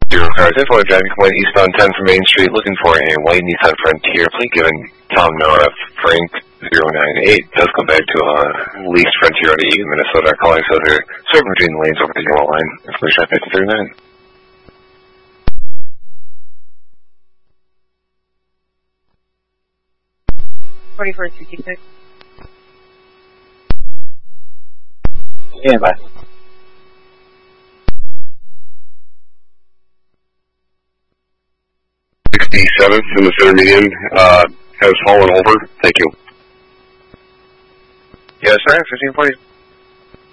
Zero cars, F1 driving complaint eastbound 10 from Main Street, looking for a white Nissan Frontier. Please given Tom Nora Frank 098 does come back to leased Frontier out of Eagan, Minnesota. Calling so they're serving between the lanes over the yellow line. Information at 5039. 4466. Yeah, bye. '67 in the center median has fallen over. Thank you. Yes, sir. 1540.